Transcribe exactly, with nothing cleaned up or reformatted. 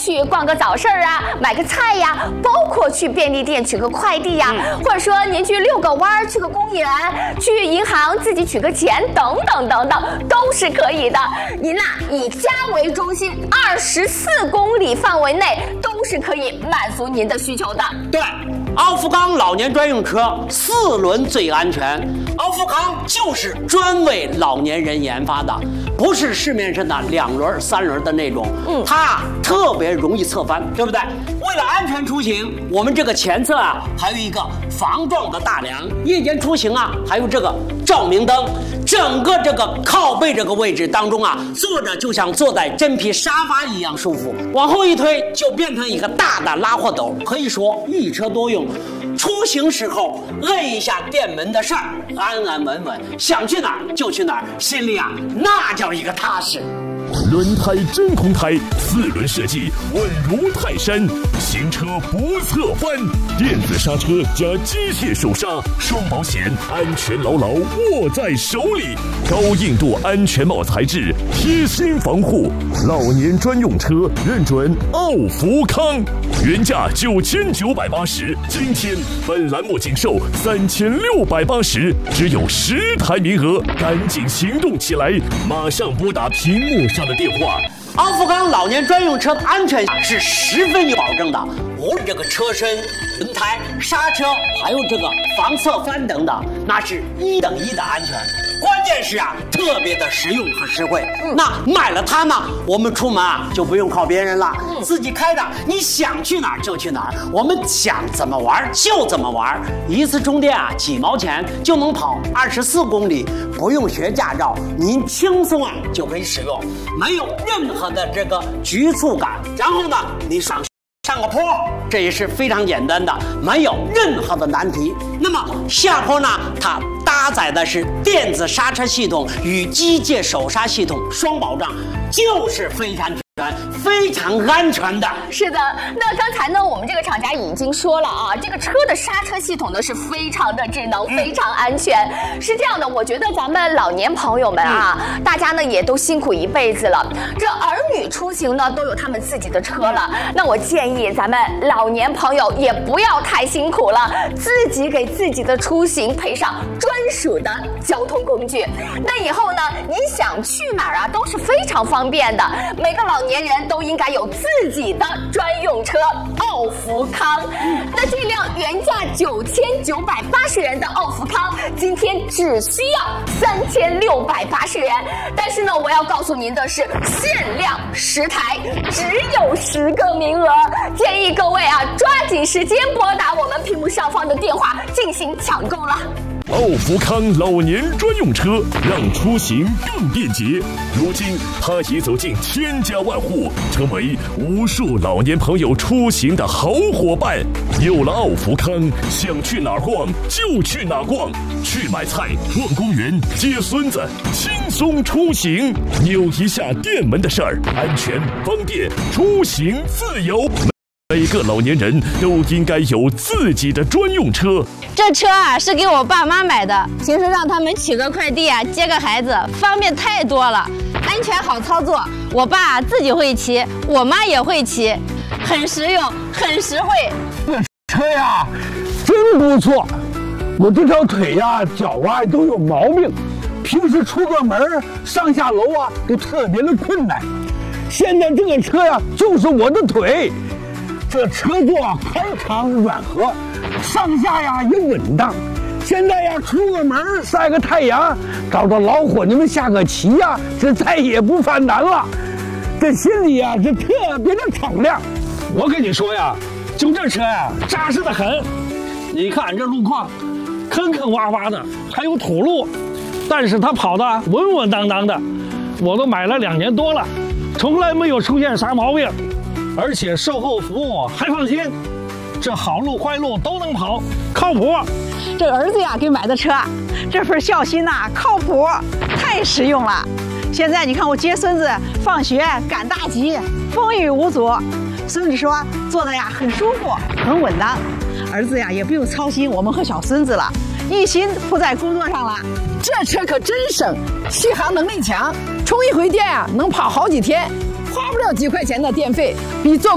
去逛个早市啊，买个菜呀，包括去便利店取个快递呀，嗯、或者说您去遛个弯儿，去个公园，去银行自己取个钱，等等等等，都是可以的。您呐、啊，以家为中心，二十四公里范围内都是可以满足您的需求的。 对，奥富康老年专用车四轮最安全，奥富康就是专为老年人研发的，不是市面上的两轮、三轮的那种，嗯，它特别容易侧翻，对不对？为了安全出行，我们这个前侧啊还有一个防撞的大梁，夜间出行啊还有这个照明灯，整个这个靠背这个位置当中啊，坐着就像坐在真皮沙发一样舒服，往后一推就变成一个大的拉货斗，可以说一车多用。出行时候摁一下电门的事儿，安安稳稳，想去哪儿就去哪儿，心里啊那叫一个踏实。 轮胎真空胎，四轮设计稳如泰山，行车不侧翻，电子刹车加机械手刹，双保险，安全牢牢握在手里。高硬度安全帽材质，贴心防护，老年专用车认准奥福康，原价九千九百八十，今天本栏目仅售三千六百八十，只有十台名额，赶紧行动起来，马上拨打屏幕上的电话。 奥富康老年专用车的安全是十分有保证的，无论这个车身、轮胎、刹车，还有这个防侧翻等等，那是一等一的安全。关键是啊，特别的实用和实惠。嗯、那买了它呢，我们出门啊就不用靠别人了，嗯、自己开的，你想去哪儿就去哪儿，我们想怎么玩就怎么玩。一次充电啊几毛钱就能跑二十四公里，不用学驾照，您轻松啊就可以使用，没有任何的这个局促感。然后呢，你上上个坡，这也是非常简单的，没有任何的难题。那么下坡呢，它搭载的是电子刹车系统与机械手刹系统双保障，就是非常非常安全的。 是的，那刚才呢，我们这个厂家已经说了啊，这个车的刹车系统呢是非常的智能，非常安全。是这样的，我觉得咱们老年朋友们啊，嗯、大家呢也都辛苦一辈子了，这儿女出行呢都有他们自己的车了，那我建议咱们老年朋友也不要太辛苦了，自己给自己的出行配上专属的交通工具。那以后呢，你想去哪儿啊，都是非常方便的。每个老年人都应该有自己的专用车奥福康。那这辆原价九千九百八十元的奥福康，今天只需要三千六百八十元。但是呢，我要告诉您的是，限量十台，只有十个名额，建议各位啊，抓紧时间拨打我们屏幕上方的电话进行抢购了。 奥福康老年专用车让出行更便捷，如今它已走进千家万户，成为无数老年朋友出行的好伙伴。有了奥福康，想去哪儿逛就去哪儿逛，去买菜、逛公园、接孙子，轻松出行。扭一下电门的事儿，安全方便，出行自由。每个老年人都应该有自己的专用车。 这车啊是给我爸妈买的，平时让他们取个快递啊，接个孩子，方便太多了，安全好操作。我爸自己会骑，我妈也会骑，很实用，很实惠。 这车呀，真不错。我这条腿呀、脚啊都有毛病，平时出个门、上下楼啊都特别的困难。现在这个车呀，就是我的腿。这车座宽敞软和，上下呀也稳当。现在呀，出个门晒个太阳，找着老伙计们下个棋呀，这再也不犯难了。这心里呀，这特别的敞亮。我跟你说呀，就这车呀，扎实的很。你看这路况，坑坑洼洼的，还有土路，但是它跑的稳稳当当的。我都买了两年多了，从来没有出现啥毛病。而且售后服务还放心，这好路坏路都能跑，靠谱。 这儿子呀给买的车，这份孝心呐、啊、靠谱，太实用了。现在你看我接孙子放学赶大集，风雨无阻。孙子说坐的呀很舒服，很稳当。儿子呀也不用操心我们和小孙子了，一心扑在工作上了。 这车可真省，续航能力强，充一回电啊能跑好几天。花不了几块钱的电费，比坐